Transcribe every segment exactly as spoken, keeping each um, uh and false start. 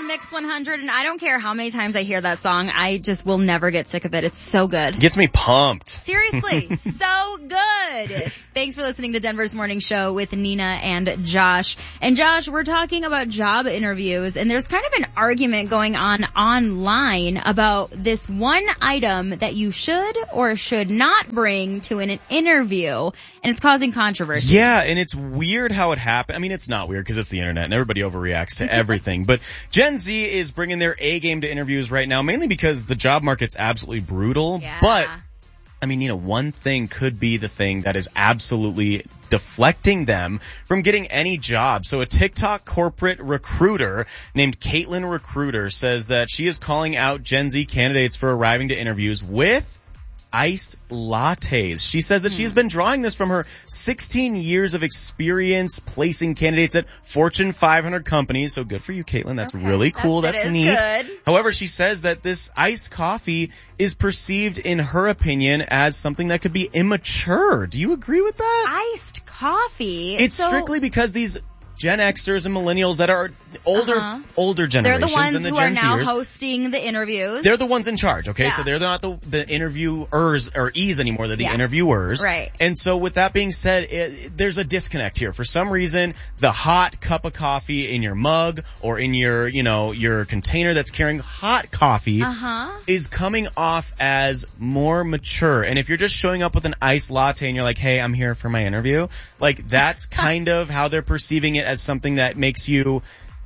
on Mix one hundred, and I don't care how many times I hear that song, I just will never get sick of it. It's so good. Gets me pumped. Seriously, so good. Thanks for listening to Denver's Morning Show with Nina and Josh. And Josh, we're talking about job interviews, and there's kind of an argument going on online about this one item that you should or should not bring to an interview, and it's causing controversy. Yeah, and it's weird how it happened. I mean, it's not weird because it's the internet and everybody overreacts to everything. But Gen Z is bringing their A game to interviews right now, mainly because the job market's absolutely brutal. Yeah. But, I mean, you know, one thing could be the thing that is absolutely deflecting them from getting any job. So a TikTok corporate recruiter named Caitlin Recruiter says that she is calling out Gen Z candidates for arriving to interviews with iced lattes. She says that she has been drawing this from her sixteen years of experience placing candidates at Fortune five hundred companies. So good for you, Caitlin. That's okay. really cool. That's, That's neat. Good. However, she says that this iced coffee is perceived, in her opinion, as something that could be immature. Do you agree with that? Iced coffee? It's so- strictly because these Gen Xers and millennials that are older, uh-huh. older generations They're the ones than the who Gen are now Zers. hosting the interviews. They're the ones in charge, okay? Yeah. So they're not the, the interviewers or E's anymore. They're the yeah. interviewers. Right. And so with that being said, it, there's a disconnect here. For some reason, the hot cup of coffee in your mug or in your, you know, your container that's carrying hot coffee uh-huh. is coming off as more mature. And if you're just showing up with an iced latte and you're like, hey, I'm here for my interview, like that's kind of how they're perceiving it, as something that makes you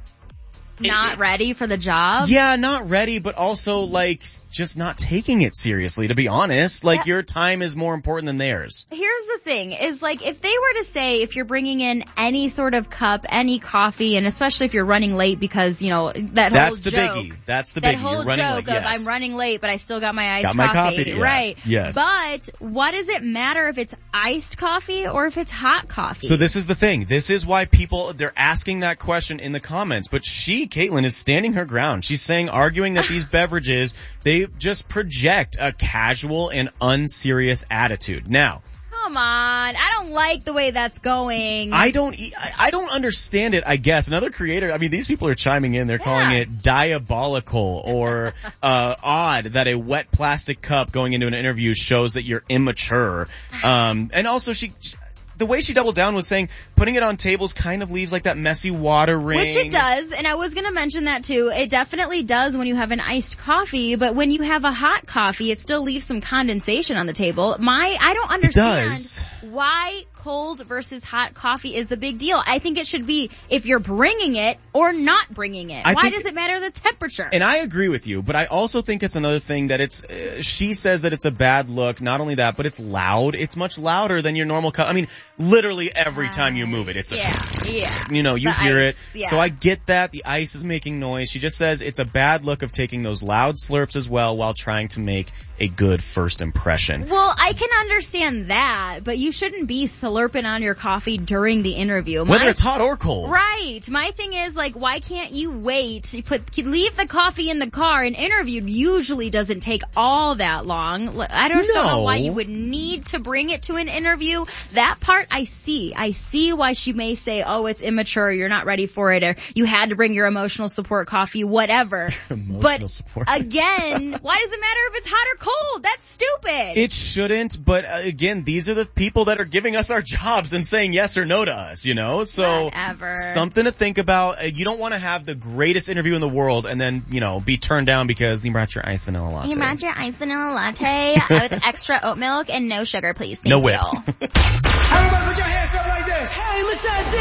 not it, ready for the job? Yeah, not ready, but also like just not taking it seriously, to be honest. Like yeah. your time is more important than theirs. Here's the thing, is like if they were to say, if you're bringing in any sort of cup, any coffee, and especially if you're running late because, you know, that That's whole the joke. biggie. That's the biggie. That whole you're running joke late. of Yes. I'm running late, but I still got my iced got my coffee. coffee. Yeah. Right. Yes. But what does it matter if it's iced coffee or if it's hot coffee? So this is the thing. This is why people, they're asking that question in the comments. But she, Caitlin, is standing her ground. She's saying, arguing that these beverages, they just project a casual and unserious attitude. Now, come on. I don't like the way that's going. I don't, I, I don't understand it, I guess. Another creator, I mean, these people are chiming in. They're yeah. calling it diabolical or, uh, odd that a wet plastic cup going into an interview shows that you're immature. Um, and also she, the way she doubled down was saying putting it on tables kind of leaves like that messy water ring. Which it does, and I was going to mention that too. It definitely does when you have an iced coffee, but when you have a hot coffee, it still leaves some condensation on the table. My, I don't understand It does. why cold versus hot coffee is the big deal. I think it should be if you're bringing it or not bringing it. I Why think, does it matter the temperature? And I agree with you, but I also think it's another thing that it's, uh, she says that it's a bad look. Not only that, but it's loud. It's much louder than your normal cup. I mean, literally every time you move it, it's a, yeah, yeah. you know, you The hear ice, it. yeah. So I get that. The ice is making noise. She just says it's a bad look of taking those loud slurps as well while trying to make a good first impression. Well, I can understand that, but you shouldn't be slurping on your coffee during the interview. Whether My, it's hot or cold. Right. My thing is, like, why can't you wait? You put, leave the coffee in the car. An interview usually doesn't take all that long. I don't No. know why you would need to bring it to an interview. That part I see. I see why she may say, oh, it's immature, you're not ready for it, or you had to bring your emotional support coffee, whatever. Emotional but support. again, why does it matter if it's hot or cold? That's stupid. It shouldn't, but uh, again, these are the people that are giving us our jobs and saying yes or no to us, you know? So, Whatever. something to think about. Uh, You don't want to have the greatest interview in the world and then, you know, be turned down because you brought your iced vanilla latte. You brought your iced vanilla latte with extra oat milk and no sugar, please. Thank No whip. you. Everybody put your hands up like this. Hey, Mister D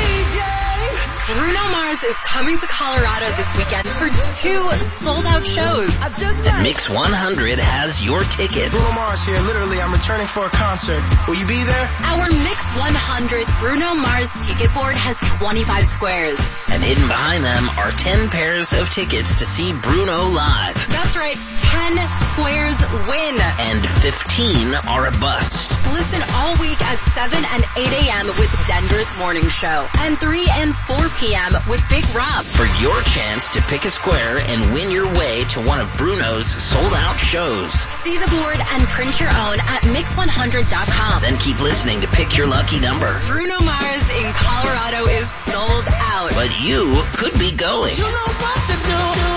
J. Bruno Mars is coming to Colorado this weekend for two sold-out shows. I just And Mix one hundred has your tickets. Bruno Mars here. Literally, I'm returning for a concert. Will you be there? Our Mix one hundred Bruno Mars ticket board has twenty-five squares. And hidden behind them are ten pairs of tickets to see Bruno live. That's right, ten squares win. And fifteen are a bust. Listen all week at seven and eight a.m. with Denver's Morning Show. And three and four p.m. with Big Rob. For your chance to pick a square and win your way to one of Bruno's sold-out shows. See the board and print your own at mix one hundred dot com. Then keep listening to pick your lucky number. Bruno Mars in Colorado is sold out. But you could be going. You know what to do.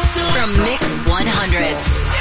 from Mix one hundred.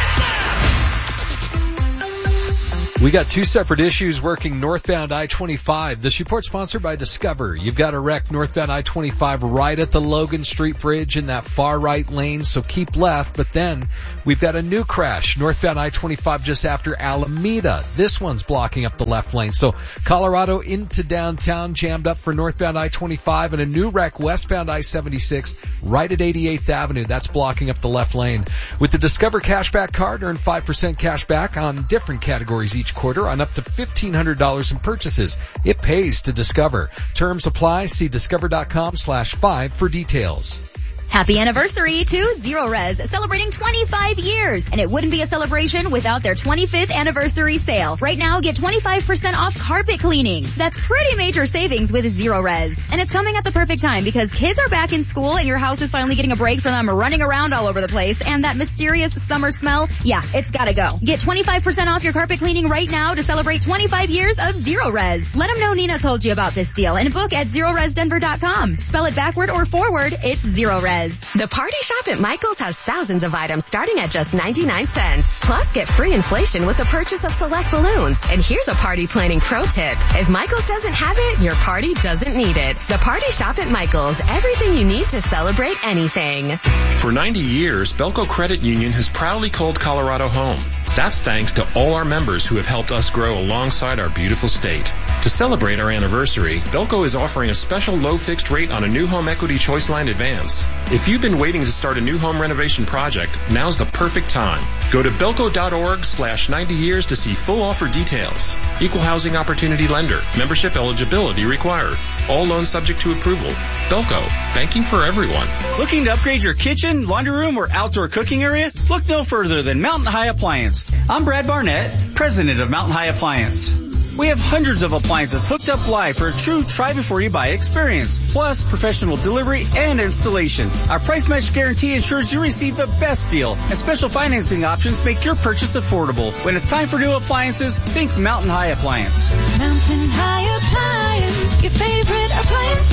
We got two separate issues working northbound I twenty-five. This report sponsored by Discover. You've got a wreck northbound I twenty-five right at the Logan Street Bridge in that far right lane, so keep left. But then we've got a new crash northbound I twenty-five just after Alameda. This one's blocking up the left lane. So Colorado into downtown jammed up for northbound I twenty-five, and a new wreck westbound I seventy-six right at eighty-eighth Avenue. That's blocking up the left lane. With the Discover Cashback Card, earn five percent cash back on different categories each quarter on up to fifteen hundred dollars in purchases. It pays to Discover. Terms apply. See discover.com slash five for details. Happy anniversary to Zero Res, celebrating twenty-five years. And it wouldn't be a celebration without their twenty-fifth anniversary sale. Right now, get twenty-five percent off carpet cleaning. That's pretty major savings with Zero Res. And it's coming at the perfect time because kids are back in school and your house is finally getting a break from them running around all over the place. And that mysterious summer smell, yeah, it's gotta go. Get twenty-five percent off your carpet cleaning right now to celebrate twenty-five years of Zero Res. Let them know Nina told you about this deal and book at zero res denver dot com. Spell it backward or forward, it's Zero Res. The Party Shop at Michael's has thousands of items starting at just ninety-nine cents. Plus, get free inflation with the purchase of select balloons. And here's a party planning pro tip. If Michael's doesn't have it, your party doesn't need it. The Party Shop at Michael's. Everything you need to celebrate anything. For ninety years, Belco Credit Union has proudly called Colorado home. That's thanks to all our members who have helped us grow alongside our beautiful state. To celebrate our anniversary, Belco is offering a special low fixed rate on a new home equity choice line advance. If you've been waiting to start a new home renovation project, now's the perfect time. Go to belco.org slash 90 years to see full offer details. Equal housing opportunity lender. Membership eligibility required. All loans subject to approval. Belco. Banking for everyone. Looking to upgrade your kitchen, laundry room, or outdoor cooking area? Look no further than Mountain High Appliance. I'm Brad Barnett, president of Mountain High Appliance. We have hundreds of appliances hooked up live for a true try-before-you-buy experience, plus professional delivery and installation. Our price match guarantee ensures you receive the best deal, and special financing options make your purchase affordable. When it's time for new appliances, think Mountain High Appliance. Mountain High Appliance, your favorite appliance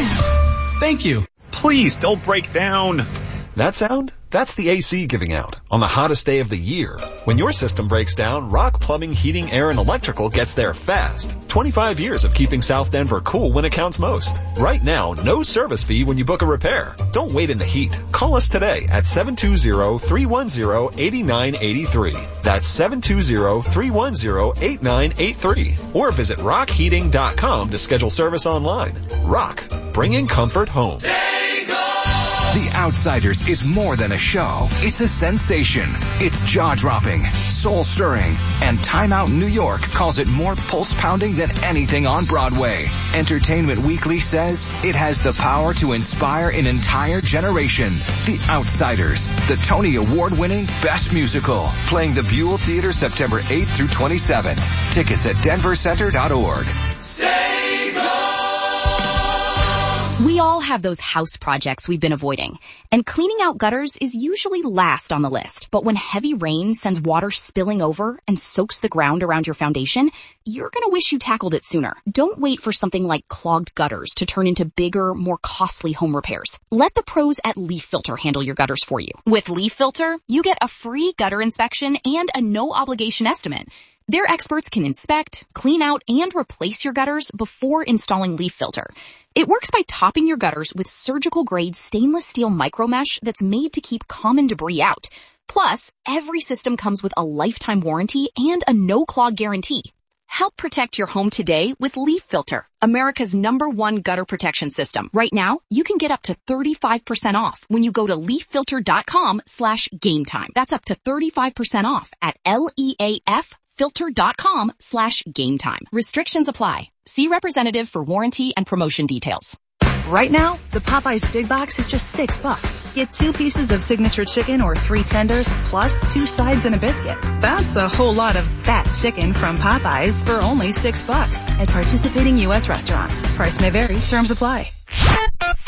store. Thank you. Please don't break down. That sound? That's the A C giving out on the hottest day of the year. When your system breaks down, Rock Plumbing, Heating, Air, and Electrical gets there fast. twenty-five years of keeping South Denver cool when it counts most. Right now, no service fee when you book a repair. Don't wait in the heat. Call us today at seven two zero, three one zero, eight nine eight three. That's seven two zero, three one zero, eight nine eight three. Or visit rock heating dot com to schedule service online. Rock, bringing comfort home. The Outsiders is more than a show. It's a sensation. It's jaw-dropping, soul-stirring, and Time Out New York calls it more pulse-pounding than anything on Broadway. Entertainment Weekly says it has the power to inspire an entire generation. The Outsiders, the Tony Award-winning Best Musical, playing the Buell Theater September eighth through twenty-seventh. Tickets at denver center dot org. Stay gold. We all have those house projects we've been avoiding, and cleaning out gutters is usually last on the list. But when heavy rain sends water spilling over and soaks the ground around your foundation, you're gonna wish you tackled it sooner. Don't wait for something like clogged gutters to turn into bigger, more costly home repairs. Let the pros at Leaf Filter handle your gutters for you. With Leaf Filter, you get a free gutter inspection and a no-obligation estimate. Their experts can inspect, clean out, and replace your gutters before installing Leaf Filter. It works by topping your gutters with surgical-grade stainless steel micromesh that's made to keep common debris out. Plus, every system comes with a lifetime warranty and a no-clog guarantee. Help protect your home today with Leaf Filter, America's number one gutter protection system. Right now, you can get up to thirty-five percent off when you go to leaf filter dot com slash game time. That's up to thirty-five percent off at L E A F filter dot com slash game time. Restrictions apply. See representative for warranty and promotion details. Right now, the Popeyes Big Box is just six bucks. Get two pieces of signature chicken or three tenders, plus two sides and a biscuit. That's a whole lot of fat chicken from Popeyes for only six bucks at participating U S restaurants. Price may vary. Terms apply.